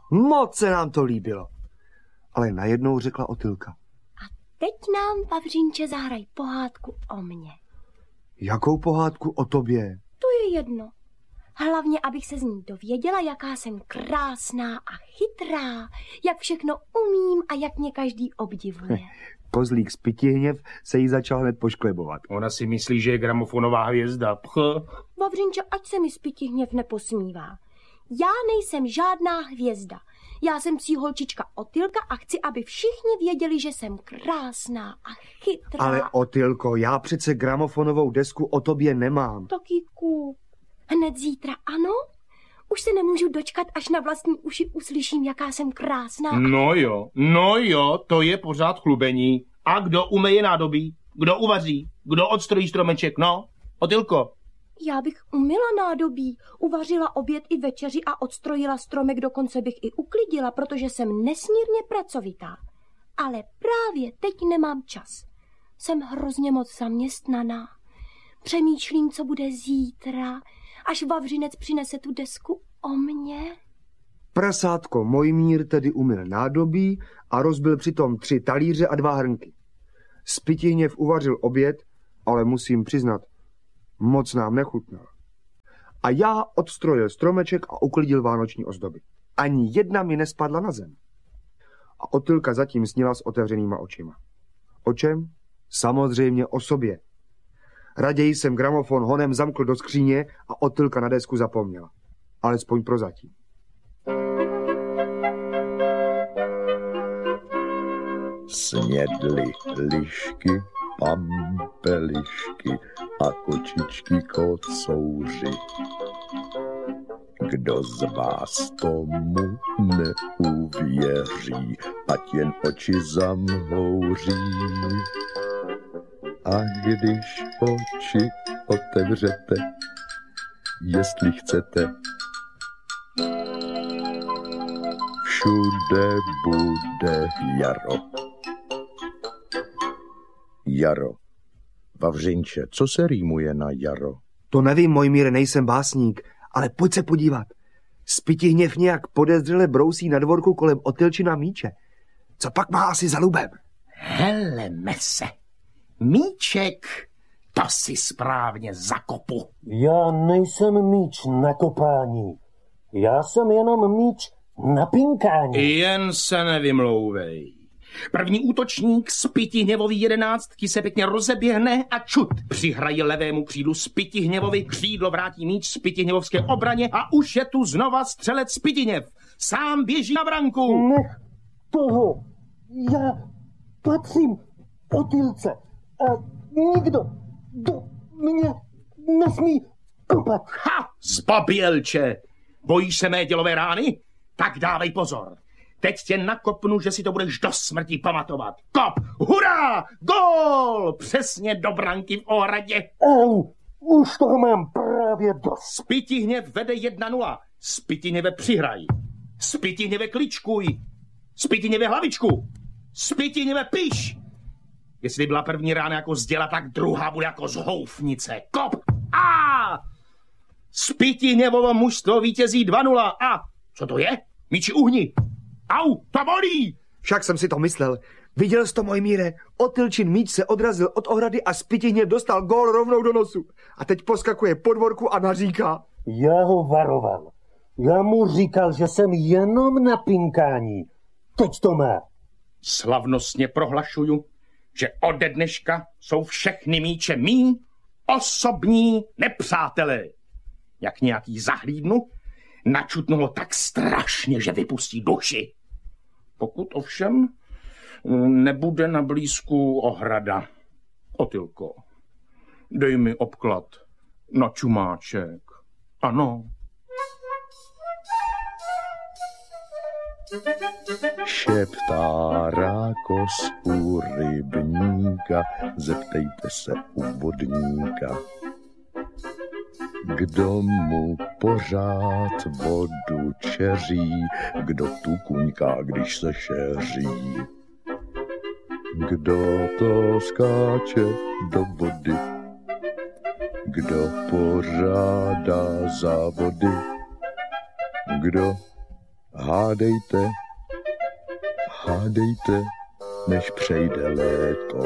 Moc se nám to líbilo. Ale najednou řekla Otylka. A teď nám, Vavřínče, zahraj pohádku o mně. Jakou pohádku o tobě? To je jedno. Hlavně, abych se z ní dověděla, jaká jsem krásná a chytrá, jak všechno umím a jak mě každý obdivuje. Kozlík Spytihněv se jí začal hned pošklebovat. Ona si myslí, že je gramofonová hvězda. Vavřinče, ať se mi Spytihněv neposmívá. Já nejsem žádná hvězda. Já jsem psí holčička Otylka a chci, aby všichni věděli, že jsem krásná a chytrá. Ale Otylko, já přece gramofonovou desku o tobě nemám. Tak ji kup. Hned zítra, ano? Už se nemůžu dočkat, až na vlastní uši uslyším, jaká jsem krásná. No jo, to je pořád chlubení. A kdo umeje nádobí? Kdo uvaří? Kdo odstrojí stromeček? No, Otylko. Já bych umyla nádobí, uvařila oběd i večeři a odstrojila stromek, dokonce bych i uklidila, protože jsem nesmírně pracovitá. Ale právě teď nemám čas. Jsem hrozně moc zaměstnaná. Přemýšlím, co bude zítra, až Vavřinec přinese tu desku o mně. Prasátko Mojmír tedy umyl nádobí a rozbil přitom 3 talíře a 2 hrnky. Spytihněv uvařil oběd, ale musím přiznat, moc nám nechutnal. A já odstrojil stromeček a uklidil vánoční ozdoby. Ani jedna mi nespadla na zem. A Otylka zatím snila s otevřenýma očima. O čem? Samozřejmě o sobě. Raději jsem gramofon honem zamkl do skříně a Otylka na desku zapomněla. Alespoň prozatím. Snědly lišky, pampelišky a kočičky kocouři. Kdo z vás tomu neuvěří, ať jen oči zamhouří. A když oči otevřete, jestli chcete, všude bude jaro. Jaro. Vavřinče, co se rýmuje na jaro? To nevím, Mojmíre, nejsem básník, ale pojď se podívat. Spytihněv nějak podezřele brousí na dvorku kolem Otylčina míče. Co pak má asi za lubem? Heleme se. Míček, to si správně zakopu. Já nejsem míč na kopání. Já jsem jenom míč na pinkání. Jen se nevymlouvej. První útočník Spytihněvový 11 se pěkně rozeběhne a čut. Přihraje levému křídlu Spytihněvovi, křídlo vrátí míč Spytihněvovské obraně a už je tu znova střelec Spytihněv. Sám běží na branku. Nech toho. Já patřím Otylce a nikdo do mě nesmí kopat. Ha, zbabělče. Bojíš se mé dělové rány? Tak dávej pozor. Teď tě nakopnu, že si to budeš do smrti pamatovat. Kop! Hurá! Gól! Přesně do branky v ohradě. Už toho mám právě dost. Spytihněv vede 1-0. Spytihněve přihraj. Spytihněve kličkuj. Spytihněve hlavičku. Spytihněve piš. Jestli byla první rána jako z děla, tak druhá bude jako z houfnice. Kop! A! Spytihněvovo mužstvo vítězí 2-0. A co to je? Míči uhni. Au, to bolí! Však jsem si to myslel. Viděl jsi to, Mojmíre? Otylčin míč se odrazil od ohrady a Spytihněv dostal gól rovnou do nosu. A teď poskakuje po dvorku a naříká. Já ho varoval. Já mu říkal, že jsem jenom na pinkání. Teď to má. Slavnostně prohlašuju, že ode dneška jsou všechny míče mý osobní nepřátelé. Jak nějaký zahlídnu, načutnu ho tak strašně, že vypustí duši. Pokud ovšem nebude na blízku ohrada. Otylko, dej mi obklad na čumáček. Ano. Šeptá rákos u rybníka, zeptejte se u vodníka. Kdo mu pořád vodu čeří, kdo tu kuňká, když se šeří. Kdo to skáče do vody, kdo pořádá závody, kdo Hádejte, než přejde léto.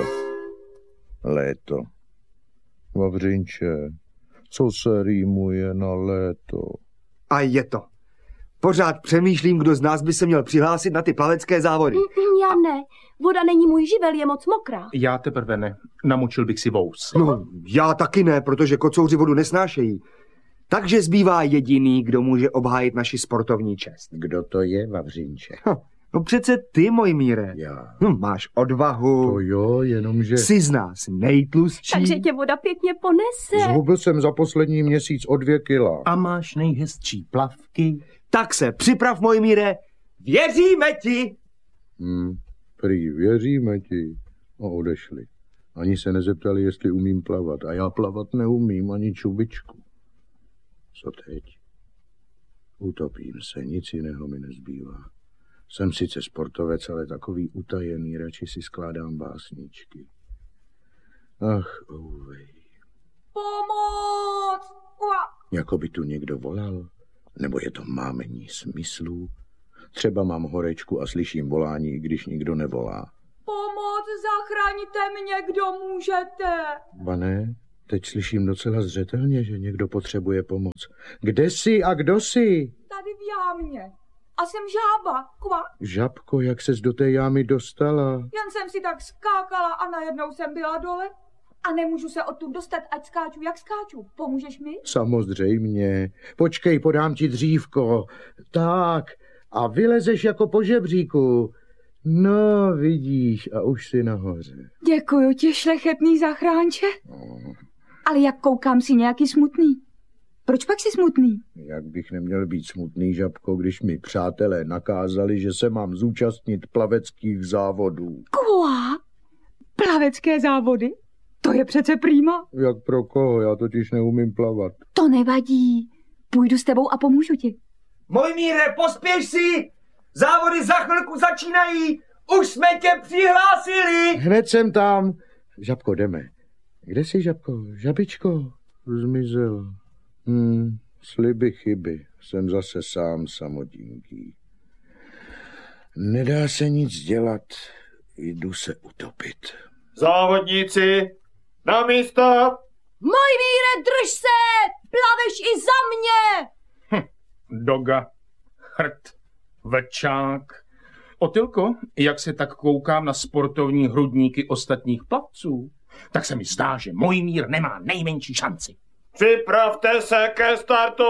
Léto. Vavřinče, co se rýmuje na léto? A je to. Pořád přemýšlím, kdo z nás by se měl přihlásit na ty plavecké závody. Já ne. Voda není můj živel, je moc mokrá. Já teprve ne. Namočil bych si vous. No, já taky ne, protože kocouři vodu nesnášejí. Takže zbývá jediný, kdo může obhájit naši sportovní čest. Kdo to je, Vavřinče? No přece ty, Mojmíre. Já. Máš odvahu. To jo, jenomže... Jsi z nás nejtlustší. Takže tě voda pěkně ponese. Zhubil jsem za poslední měsíc o 2 kila. A máš nejhezčí plavky. Tak se připrav, Mojmíre. Věříme ti. Prý, věříme ti. A odešli. Ani se nezeptali, jestli umím plavat. A já plavat neumím, ani čubičku. Co teď? Utopím se, nic jiného mi nezbývá. Jsem sice sportovec, ale takový utajený, radši si skládám básničky. Ach, ouvej. Pomoc! Jako by tu někdo volal? Nebo je to mámení smyslů? Třeba mám horečku a slyším volání, i když nikdo nevolá. Pomoc, zachraňte mě, kdo můžete. Ba ne, teď slyším docela zřetelně, že někdo potřebuje pomoc. Kde jsi a kdo jsi? Tady v jámě. A jsem žába, kvak. Žabko, jak ses do té jámy dostala? Jen jsem si tak skákala a najednou jsem byla dole. A nemůžu se odtud dostat, ať skáču, jak skáču. Pomůžeš mi? Samozřejmě. Počkej, podám ti dřívko. Tak, a vylezeš jako po žebříku. No, vidíš, a už jsi nahoře. Děkuju ti, šlechetný zachránče. Ale jak koukám, si nějaký smutný. Proč pak jsi smutný? Jak bych neměl být smutný, Žabko, když mi přátelé nakázali, že se mám zúčastnit plaveckých závodů. Kva? Plavecké závody? To je přece prýma. Jak pro koho? Já totiž neumím plavat. To nevadí. Půjdu s tebou a pomůžu ti. Mojmíre, pospěš si! Závody za chvilku začínají! Už jsme tě přihlásili! Hned jsem tam. Žabko, jdeme. Kde jsi, Žabko? Žabičko? Zmizel. Sliby chyby. Jsem zase sám samotinký. Nedá se nic dělat. Jdu se utopit. Závodníci, na místo! Mojmíre, drž se! Plaveš i za mě! Doga, chrt, vlčák. Otylko, jak se tak koukám na sportovní hrudníky ostatních plavců, tak se mi zdá, že Mojmír nemá nejmenší šanci. Připravte se ke startu!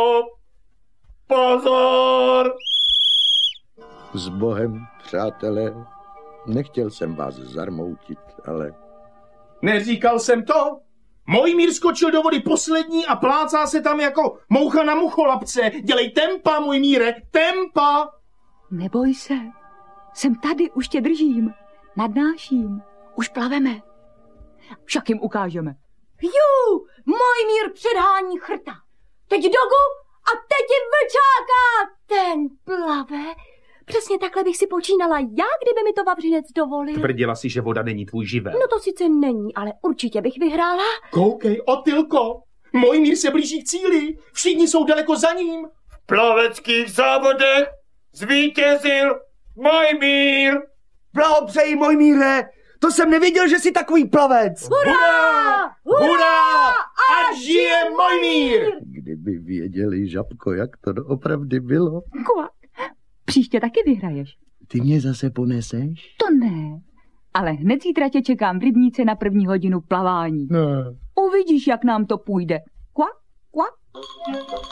Pozor! S Bohem, přátelé. Nechtěl jsem vás zarmoutit, ale... Neříkal jsem to. Mojmír skočil do vody poslední a plácá se tam jako moucha na mucholapce. Dělej tempa, Mojmíre, tempa! Neboj se. Jsem tady, už tě držím. Nadnáším. Už plaveme. Však jim ukážeme. Jú, Mojmír předhání chrta. Teď Dogu a teď i vlčáka. Ten plave. Přesně takhle bych si počínala já, kdyby mi to Vavřinec dovolil. Tvrdila si, že voda není tvůj živel. No to sice není, ale určitě bych vyhrála. Koukej, Otylko, Mojmír se blíží k cíli. Všichni jsou daleko za ním. V plaveckých závodech zvítězil Mojmír. Blahopřeji, Mojmíre! To jsem nevěděl, že jsi takový plavec! Hurá! Hurá! Ať žije Mojmír! Kdyby věděli, Žabko, jak to doopravdy bylo. Kvak. Příště taky vyhraješ. Ty mě zase poneseš? To ne. Ale hned zítra tě čekám v rybníce na 1. hodinu plavání. Ne. Uvidíš, jak nám to půjde. Kvak, kvak.